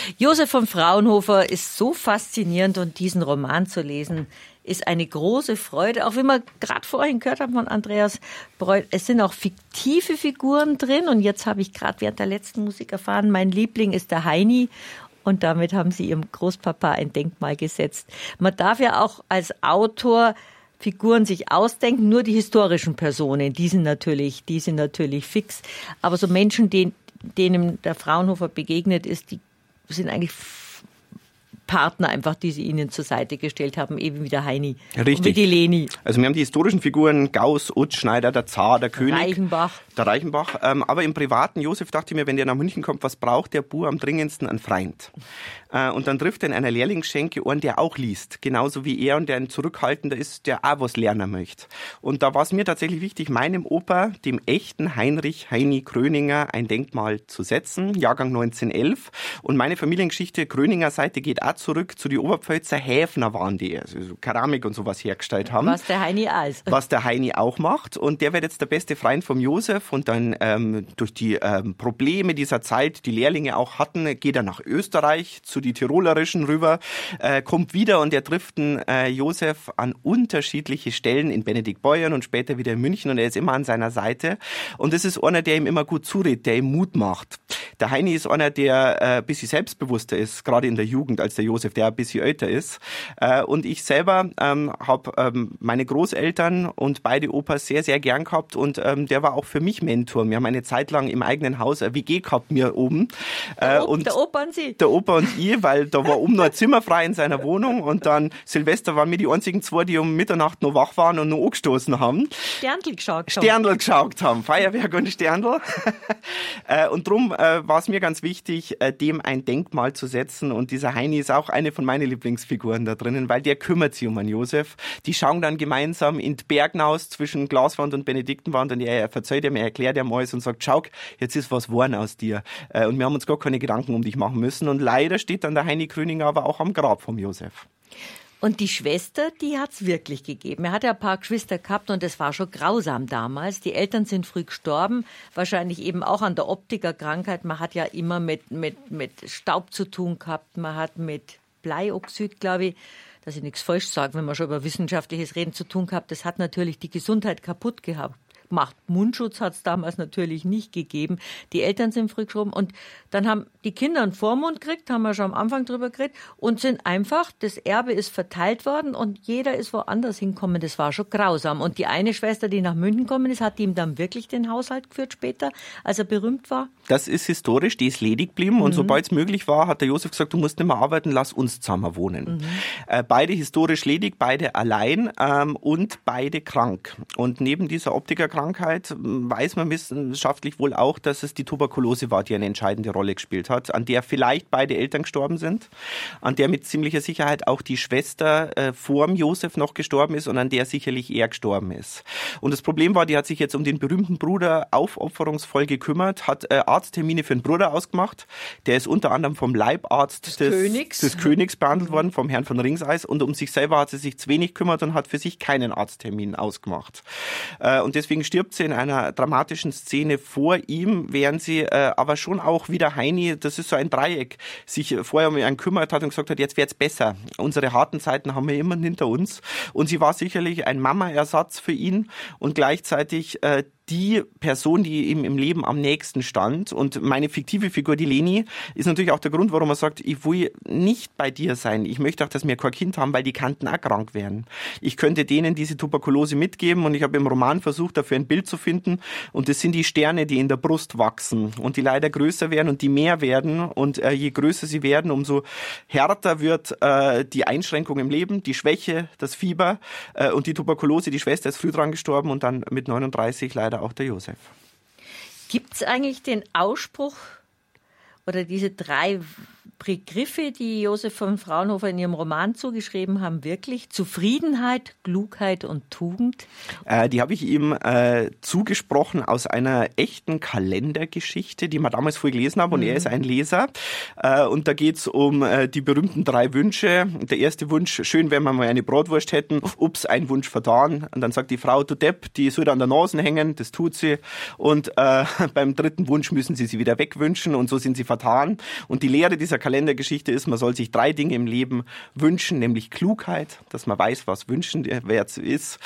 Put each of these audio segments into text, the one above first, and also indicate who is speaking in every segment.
Speaker 1: Josef von Fraunhofer ist so faszinierend und diesen Roman zu lesen, ist eine große Freude. Auch wie wir gerade vorhin gehört haben von Andreas Breuth, es sind auch fiktive Figuren drin. Und jetzt habe ich gerade während der letzten Musik erfahren, mein Liebling ist der Heini. Und damit haben sie ihrem Großpapa ein Denkmal gesetzt. Man darf ja auch als Autor Figuren sich ausdenken, nur die historischen Personen, die sind natürlich fix. Aber so Menschen, denen der Fraunhofer begegnet ist, die sind eigentlich Partner einfach, die sie ihnen zur Seite gestellt haben, eben wie der Heini.
Speaker 2: Richtig.
Speaker 1: Und wie die Leni.
Speaker 2: Also wir haben die historischen Figuren Gauss, Utz, Schneider, der Zar, der König. Der Reichenbach. Aber im privaten Josef dachte ich mir, wenn der nach München kommt, was braucht der Bub am dringendsten? Einen Freund. Und dann trifft er in einer Lehrlingsschenke einen, der auch liest. Genauso wie er und der ein zurückhaltender ist, der auch was lernen möchte. Und da war es mir tatsächlich wichtig, meinem Opa, dem echten Heinrich Heini Kröninger, ein Denkmal zu setzen. Jahrgang 1911. Und meine Familiengeschichte Kröninger Seite geht auch zurück zu die Oberpfälzer Häfner waren die, also Keramik und sowas hergestellt haben.
Speaker 1: Was der Heini auch ist.
Speaker 2: Was der Heini auch macht. Und der wird jetzt der beste Freund vom Josef. Und dann durch die Probleme dieser Zeit, die Lehrlinge auch hatten, geht er nach Österreich zu die Tirolerischen rüber, kommt wieder und er trifft den Josef an unterschiedliche Stellen in Benediktbeuern und später wieder in München und er ist immer an seiner Seite. Und das ist einer, der ihm immer gut zuredet, der ihm Mut macht. Der Heini ist einer, der ein bisschen selbstbewusster ist, gerade in der Jugend, als der Josef, der ein bisschen älter ist. Und ich selber habe meine Großeltern und beide Opas sehr, sehr gern gehabt und der war auch für mich Mentor. Wir haben eine Zeit lang im eigenen Haus eine WG gehabt, mir oben.
Speaker 1: Der Opa und Sie?
Speaker 2: Der Opa und ich, weil da war oben noch ein Zimmer frei in seiner Wohnung und dann Silvester waren wir die einzigen zwei, die um Mitternacht noch wach waren und noch angestoßen haben. Sterndl geschaut haben. Feuerwerk und Sterndl. Und drum war es mir ganz wichtig, dem ein Denkmal zu setzen und dieser Heini ist auch eine von meinen Lieblingsfiguren da drinnen, weil der kümmert sich um einen Josef. Die schauen dann gemeinsam in die Bergnaus zwischen Glaswand und Benediktenwand und er verzeiht ihm, er erklärt ihm alles und sagt, schau, jetzt ist was geworden aus dir. Und wir haben uns gar keine Gedanken um dich machen müssen. Und leider steht dann der Heini Kröninger aber auch am Grab vom Josef.
Speaker 1: Und die Schwester, die hat's wirklich gegeben. Er hatte ein paar Geschwister gehabt und es war schon grausam damals. Die Eltern sind früh gestorben, wahrscheinlich eben auch an der Optikerkrankheit. Man hat ja immer mit Staub zu tun gehabt, man hat mit Bleioxid, glaube ich, dass ich nichts falsch sage, wenn man schon über wissenschaftliches Reden zu tun gehabt. Das hat natürlich die Gesundheit kaputt gemacht. Mundschutz hat es damals natürlich nicht gegeben. Die Eltern sind früh gestorben und dann haben die Kinder einen Vormund gekriegt, haben wir schon am Anfang drüber geredet, und sind einfach, das Erbe ist verteilt worden und jeder ist woanders hingekommen. Das war schon grausam. Und die eine Schwester, die nach München gekommen ist, hat ihm dann wirklich den Haushalt geführt später, als er berühmt war?
Speaker 2: Das ist historisch, die ist ledig geblieben und sobald es möglich war, hat der Josef gesagt, du musst nicht mehr arbeiten, lass uns zusammen wohnen. Beide historisch ledig, beide allein und beide krank. Und neben dieser Optikerkrankheit weiß man wissenschaftlich wohl auch, dass es die Tuberkulose war, die eine entscheidende Rolle gespielt hat, an der vielleicht beide Eltern gestorben sind, an der mit ziemlicher Sicherheit auch die Schwester vor dem Josef noch gestorben ist und an der sicherlich er gestorben ist. Und das Problem war, die hat sich jetzt um den berühmten Bruder aufopferungsvoll gekümmert, hat Arzttermine für den Bruder ausgemacht, der ist unter anderem vom Leibarzt des Königs behandelt worden, vom Herrn von Ringseis, und um sich selber hat sie sich zu wenig gekümmert und hat für sich keinen Arzttermin ausgemacht. Und deswegen stirbt sie in einer dramatischen Szene vor ihm, während sie aber schon auch wieder Heini, das ist so ein Dreieck, sich vorher um ihn kümmert hat und gesagt hat, jetzt wird's besser. Unsere harten Zeiten haben wir immer hinter uns. Und sie war sicherlich ein Mama-Ersatz für ihn und gleichzeitig die Person, die ihm im Leben am nächsten stand. Und meine fiktive Figur, die Leni, ist natürlich auch der Grund, warum er sagt, ich will nicht bei dir sein. Ich möchte auch, dass wir kein Kind haben, weil die Kanten auch krank werden. Ich könnte denen diese Tuberkulose mitgeben und ich habe im Roman versucht, dafür ein Bild zu finden. Und das sind die Sterne, die in der Brust wachsen und die leider größer werden und die mehr werden. Und je größer sie werden, umso härter wird die Einschränkung im Leben, die Schwäche, das Fieber und die Tuberkulose. Die Schwester ist früh dran gestorben und dann mit 39 leider auch der Josef.
Speaker 1: Gibt es eigentlich den Ausspruch oder diese 3 Begriffe, die Josef von Fraunhofer in ihrem Roman zugeschrieben haben, wirklich? Zufriedenheit, Klugheit und Tugend?
Speaker 2: Die habe ich ihm zugesprochen aus einer echten Kalendergeschichte, die wir damals früh gelesen haben. Und er ist ein Leser. Und da geht es um die berühmten 3 Wünsche. Der erste Wunsch, schön, wenn wir mal eine Bratwurst hätten. Ups, ein Wunsch vertan. Und dann sagt die Frau, du Depp, die soll an der Nase hängen. Das tut sie. Und beim 3. Wunsch müssen sie wieder wegwünschen. Und so sind sie vertan. Und die Lehre dieser der Kalendergeschichte ist, man soll sich 3 Dinge im Leben wünschen, nämlich Klugheit, dass man weiß, was wünschenswert ist,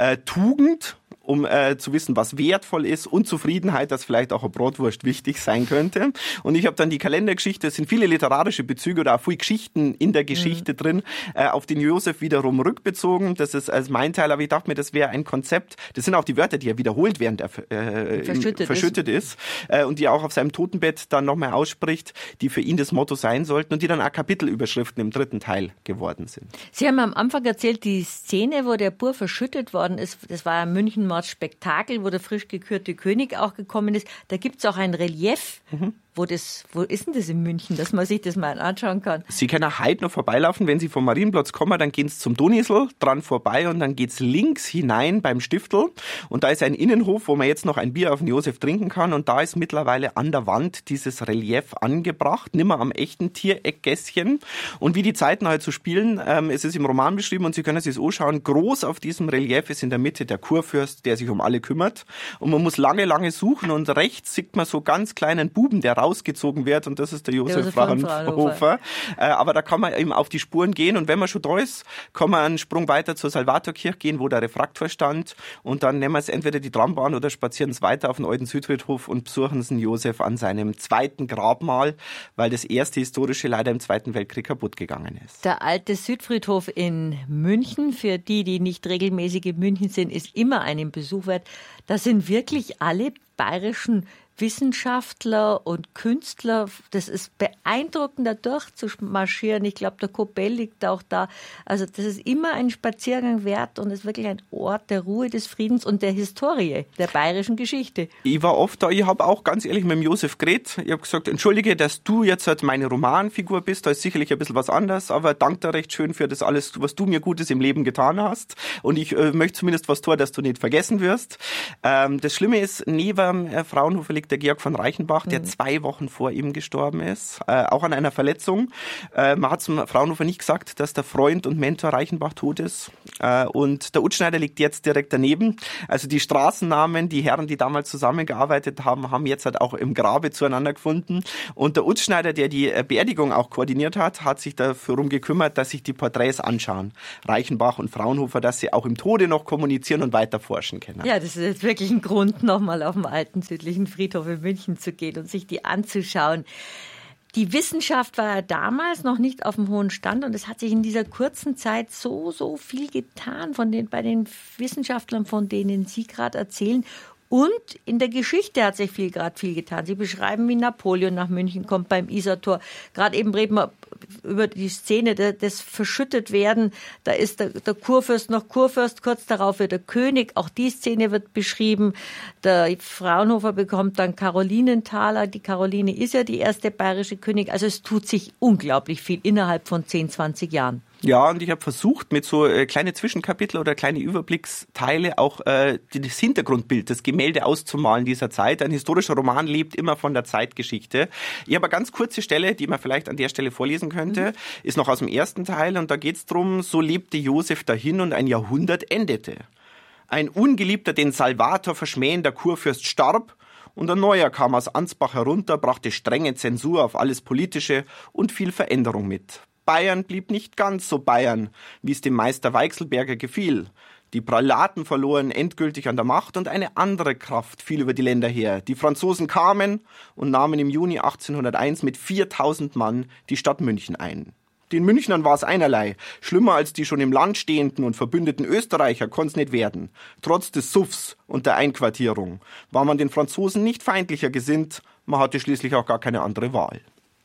Speaker 2: Tugend, um zu wissen, was wertvoll ist, und Zufriedenheit, dass vielleicht auch eine Bratwurst wichtig sein könnte. Und ich habe dann die Kalendergeschichte, es sind viele literarische Bezüge oder auch viele Geschichten in der Geschichte drin, auf den Josef wiederum rückbezogen. Das ist als mein Teil, aber ich dachte mir, das wäre ein Konzept, das sind auch die Wörter, die er wiederholt, während er verschüttet ist und die er auch auf seinem Totenbett dann nochmal ausspricht, die für ihn das Motto sein sollten und die dann auch Kapitelüberschriften im 3. Teil geworden sind.
Speaker 1: Sie haben am Anfang erzählt, die Szene, wo der Bur verschüttet worden ist, das war ein München-Spektakel, wo der frisch gekürte König auch gekommen ist. Da gibt es auch ein Relief. Wo ist denn das in München, dass man sich das mal anschauen kann?
Speaker 2: Sie können heute noch vorbeilaufen. Wenn Sie vom Marienplatz kommen, dann gehen Sie zum Donisl dran vorbei und dann geht's links hinein beim Stiftel. Und da ist ein Innenhof, wo man jetzt noch ein Bier auf den Josef trinken kann. Und da ist mittlerweile an der Wand dieses Relief angebracht, nimmer am echten Tiereckgässchen. Und wie die Zeiten halt so spielen, es ist im Roman beschrieben und Sie können sich das anschauen. Groß auf diesem Relief ist in der Mitte der Kurfürst, der sich um alle kümmert. Und man muss lange, lange suchen und rechts sieht man so ganz kleinen Buben, der rausgezogen wird, und das ist der Josef Fraunhofer. Aber da kann man eben auf die Spuren gehen, und wenn man schon da ist, kann man einen Sprung weiter zur Salvatorkirche gehen, wo der Refraktor stand, und dann nehmen wir es entweder die Trambahn oder spazieren es weiter auf den alten Südfriedhof und besuchen den Josef an seinem 2. Grabmal, weil das erste historische leider im 2. Weltkrieg kaputt gegangen ist.
Speaker 1: Der alte Südfriedhof in München, für die nicht regelmäßig in München sind, ist immer einen Besuch wert. Da sind wirklich alle bayerischen Wissenschaftler und Künstler, das ist beeindruckend, da durchzumarschieren. Ich glaube, der Kobell liegt auch da. Also das ist immer ein Spaziergang wert und ist wirklich ein Ort der Ruhe, des Friedens und der Historie, der bayerischen Geschichte.
Speaker 2: Ich war oft da, ich habe auch ganz ehrlich mit dem Josef geredet. Ich habe gesagt, entschuldige, dass du jetzt halt meine Romanfigur bist, da ist sicherlich ein bisschen was anderes, aber danke dir recht schön für das alles, was du mir Gutes im Leben getan hast. Und ich möchte zumindest was tun, dass du nicht vergessen wirst. Das Schlimme ist, neben Fraunhofer liegt der Georg von Reichenbach, der 2 Wochen vor ihm gestorben ist, auch an einer Verletzung. Man hat zum Fraunhofer nicht gesagt, dass der Freund und Mentor Reichenbach tot ist. Und der Utzschneider liegt jetzt direkt daneben. Also die Straßennamen, die Herren, die damals zusammengearbeitet haben, haben jetzt halt auch im Grabe zueinander gefunden. Und der Utzschneider, der die Beerdigung auch koordiniert hat sich darum gekümmert, dass sich die Porträts anschauen. Reichenbach und Fraunhofer, dass sie auch im Tode noch kommunizieren und weiter forschen können.
Speaker 1: Ja, das ist jetzt wirklich ein Grund, nochmal auf dem alten südlichen Friedhof in München zu gehen und sich die anzuschauen. Die Wissenschaft war ja damals noch nicht auf dem hohen Stand und es hat sich in dieser kurzen Zeit so viel getan bei den Wissenschaftlern, von denen Sie gerade erzählen. Und in der Geschichte hat sich viel getan. Sie beschreiben, wie Napoleon nach München kommt beim Isartor. Gerade eben reden wir über die Szene des Verschüttetwerden. Da ist der Kurfürst noch Kurfürst, kurz darauf wird der König. Auch die Szene wird beschrieben. Der Fraunhofer bekommt dann Karolinenthaler. Die Karoline ist ja die erste bayerische Königin. Also es tut sich unglaublich viel innerhalb von 10, 20 Jahren.
Speaker 2: Ja, und ich habe versucht, mit so kleine Zwischenkapitel oder kleine Überblicksteile auch das Hintergrundbild, das Gemälde auszumalen dieser Zeit. Ein historischer Roman lebt immer von der Zeitgeschichte. Ich habe eine ganz kurze Stelle, die man vielleicht an der Stelle vorlesen könnte, ist noch aus dem 1. Teil, und da geht's drum: So lebte Josef dahin und ein Jahrhundert endete. Ein Ungeliebter, den Salvator verschmähender Kurfürst starb, und ein neuer kam aus Ansbach herunter, brachte strenge Zensur auf alles Politische und viel Veränderung mit. Bayern blieb nicht ganz so Bayern, wie es dem Meister Weichselberger gefiel. Die Prälaten verloren endgültig an der Macht und eine andere Kraft fiel über die Länder her. Die Franzosen kamen und nahmen im Juni 1801 mit 4000 Mann die Stadt München ein. Den Münchnern war es einerlei. Schlimmer als die schon im Land stehenden und verbündeten Österreicher konnte es nicht werden. Trotz des Suffs und der Einquartierung war man den Franzosen nicht feindlicher gesinnt. Man hatte schließlich auch gar keine andere Wahl.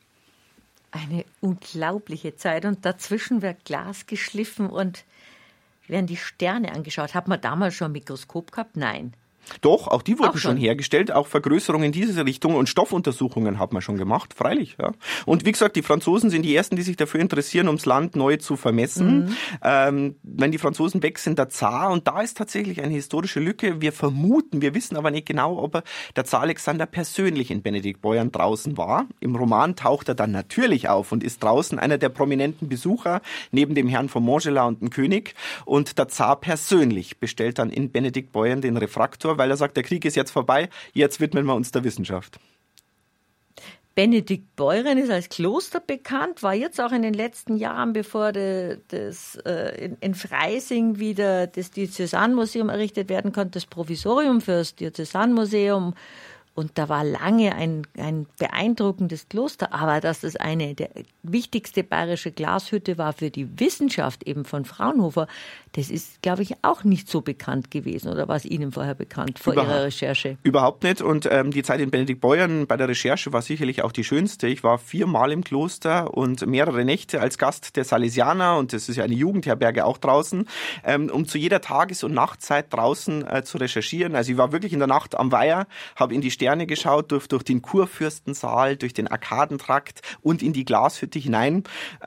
Speaker 1: Eine unglaubliche Zeit, und dazwischen wird Glas geschliffen und werden die Sterne angeschaut. Hat man damals schon ein Mikroskop gehabt? Nein.
Speaker 2: Doch, auch die wurden schon hergestellt, auch Vergrößerungen in diese Richtung, und Stoffuntersuchungen hat man schon gemacht, freilich. Ja. Und wie gesagt, die Franzosen sind die Ersten, die sich dafür interessieren, ums Land neu zu vermessen. Wenn die Franzosen weg sind, der Zar, und da ist tatsächlich eine historische Lücke. Wir wissen aber nicht genau, ob der Zar Alexander persönlich in Benediktbeuern draußen war. Im Roman taucht er dann natürlich auf und ist draußen einer der prominenten Besucher, neben dem Herrn von Montgelas und dem König. Und der Zar persönlich bestellt dann in Benediktbeuern den Refraktor, weil er sagt, der Krieg ist jetzt vorbei, jetzt widmen wir uns der Wissenschaft.
Speaker 1: Benedikt Beuern ist als Kloster bekannt, war jetzt auch in den letzten Jahren, bevor in Freising wieder das Diözesanmuseum errichtet werden konnte, das Provisorium für das Diözesanmuseum. Und da war lange ein beeindruckendes Kloster, aber dass das eine der wichtigste bayerische Glashütte war für die Wissenschaft eben von Fraunhofer, das ist, glaube ich, auch nicht so bekannt gewesen. Oder war es Ihnen vorher bekannt, vor Ihrer Recherche?
Speaker 2: Überhaupt nicht. Und die Zeit in Benedikt Beuern bei der Recherche war sicherlich auch die schönste. Ich war 4-mal im Kloster und mehrere Nächte als Gast der Salesianer, und das ist ja eine Jugendherberge auch draußen, um zu jeder Tages- und Nachtzeit draußen zu recherchieren. Also ich war wirklich in der Nacht am Weiher, habe in die Sterne geschaut, durch den Kurfürstensaal, durch den Arkadentrakt und in die Glashütte hinein.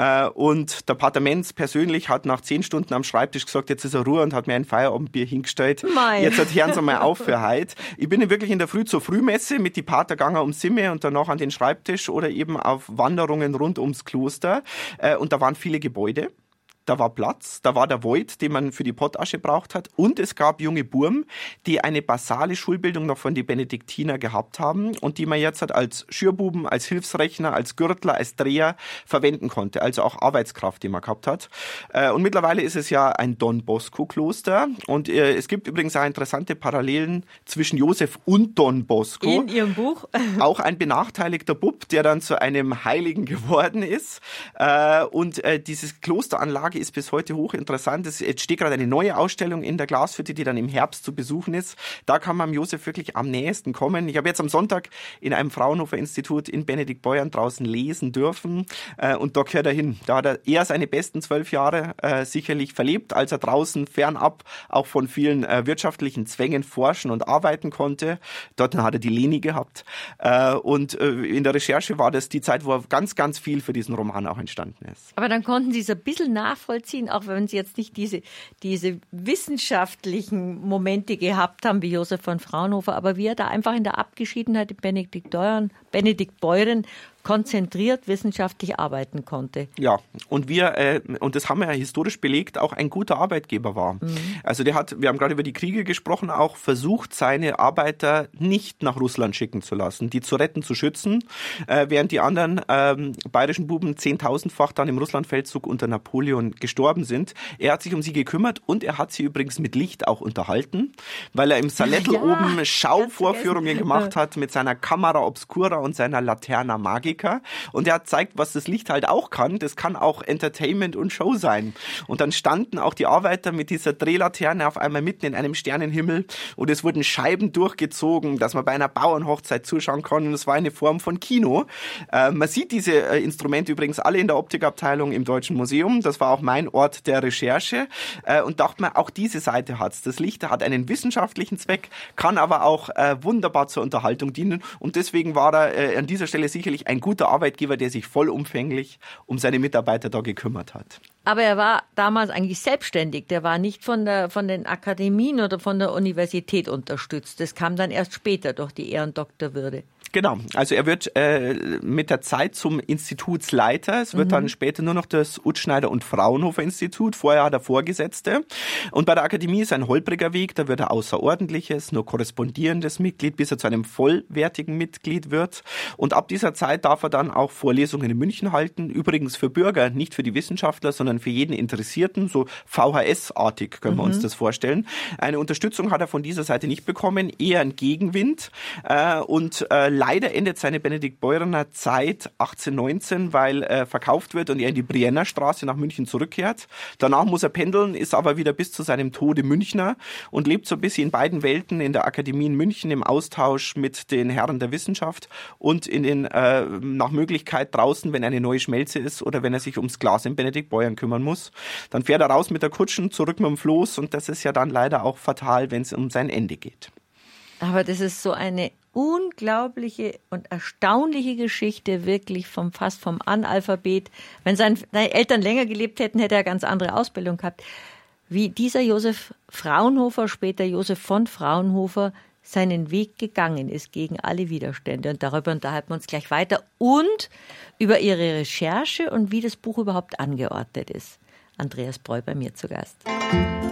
Speaker 2: Und der Pater Menz persönlich hat nach 10 Stunden am Schreibtisch gesagt, jetzt ist er Ruhe, und hat mir ein Feierabendbier hingestellt. Jetzt hören Sie mal auf für heute. Ich bin wirklich in der Früh zur Frühmesse mit die Pater gegangen ums Simme und danach an den Schreibtisch oder eben auf Wanderungen rund ums Kloster. Und da waren viele Gebäude. Da war Platz, da war der Void, den man für die Pottasche braucht hat, und es gab junge Burm, die eine basale Schulbildung noch von den Benediktiner gehabt haben und die man jetzt halt als Schürbuben, als Hilfsrechner, als Gürtler, als Dreher verwenden konnte, also auch Arbeitskraft, die man gehabt hat. Und mittlerweile ist es ja ein Don Bosco-Kloster, und es gibt übrigens auch interessante Parallelen zwischen Josef und Don Bosco.
Speaker 1: In Ihrem Buch.
Speaker 2: Auch ein benachteiligter Bub, der dann zu einem Heiligen geworden ist. Und dieses Klosteranlage ist bis heute hochinteressant. Es steht gerade eine neue Ausstellung in der Glashütte, die dann im Herbst zu besuchen ist. Da kann man Josef wirklich am nächsten kommen. Ich habe jetzt am Sonntag in einem Fraunhofer-Institut in Benedikt Beuern draußen lesen dürfen, und da gehört er hin. Da hat er seine besten 12 Jahre sicherlich verlebt, als er draußen fernab auch von vielen wirtschaftlichen Zwängen forschen und arbeiten konnte. Dort hat er die Leni gehabt. Und in der Recherche war das die Zeit, wo ganz, ganz viel für diesen Roman auch entstanden ist.
Speaker 1: Aber dann konnten Sie es ein bisschen nachvollziehen, auch wenn Sie jetzt nicht diese wissenschaftlichen Momente gehabt haben, wie Josef von Fraunhofer, aber wie er da einfach in der Abgeschiedenheit in Benedikt Beuern konzentriert wissenschaftlich arbeiten konnte.
Speaker 2: Ja, und und das haben wir ja historisch belegt, auch ein guter Arbeitgeber war. Also wir haben gerade über die Kriege gesprochen, auch versucht, seine Arbeiter nicht nach Russland schicken zu lassen, die zu retten, zu schützen, während die anderen bayerischen Buben 10.000-fach dann im Russlandfeldzug unter Napoleon gestorben sind. Er hat sich um sie gekümmert, und er hat sie übrigens mit Licht auch unterhalten, weil er im Salettl oben Schauvorführungen gemacht hat mit seiner Camera Obscura und seiner Laterna Magica. Und er hat gezeigt, was das Licht halt auch kann. Das kann auch Entertainment und Show sein. Und dann standen auch die Arbeiter mit dieser Drehlaterne auf einmal mitten in einem Sternenhimmel, und es wurden Scheiben durchgezogen, dass man bei einer Bauernhochzeit zuschauen kann. Und es war eine Form von Kino. Man sieht diese Instrumente übrigens alle in der Optikabteilung im Deutschen Museum. Das war auch mein Ort der Recherche. Und dachte mir, auch diese Seite hat's. Das Licht hat einen wissenschaftlichen Zweck, kann aber auch wunderbar zur Unterhaltung dienen. Und deswegen war er an dieser Stelle sicherlich ein guter Arbeitgeber, der sich vollumfänglich um seine Mitarbeiter da gekümmert hat.
Speaker 1: Aber er war damals eigentlich selbstständig. Der war nicht von den Akademien oder von der Universität unterstützt. Das kam dann erst später durch die Ehrendoktorwürde.
Speaker 2: Genau, also er wird mit der Zeit zum Institutsleiter. Es wird dann später nur noch das Utzschneider- und Fraunhofer-Institut. Vorher hat er Vorgesetzte. Und bei der Akademie ist ein holpriger Weg. Da wird er außerordentliches, nur korrespondierendes Mitglied, bis er zu einem vollwertigen Mitglied wird. Und ab dieser Zeit darf er dann auch Vorlesungen in München halten. Übrigens für Bürger, nicht für die Wissenschaftler, sondern für jeden Interessierten. So VHS-artig können wir uns das vorstellen. Eine Unterstützung hat er von dieser Seite nicht bekommen, eher ein Gegenwind. Und leider endet seine Benedikt Beuerner Zeit 1819, weil er verkauft wird und er in die Brienner Straße nach München zurückkehrt. Danach muss er pendeln, ist aber wieder bis zu seinem Tode Münchner und lebt so ein bisschen in beiden Welten, in der Akademie in München im Austausch mit den Herren der Wissenschaft und nach Möglichkeit draußen, wenn eine neue Schmelze ist oder wenn er sich ums Glas in Benedikt Beuern kümmern muss. Dann fährt er raus mit der Kutschen, zurück mit dem Floß, und das ist ja dann leider auch fatal, wenn es um sein Ende geht.
Speaker 1: Aber das ist so eine unglaubliche und erstaunliche Geschichte, wirklich fast vom Analphabet. Wenn seine Eltern länger gelebt hätten, hätte er eine ganz andere Ausbildung gehabt. Wie dieser Josef Fraunhofer, später Josef von Fraunhofer, seinen Weg gegangen ist gegen alle Widerstände. Und darüber unterhalten wir uns gleich weiter. Und über Ihre Recherche und wie das Buch überhaupt angeordnet ist. Andreas Breu bei mir zu Gast.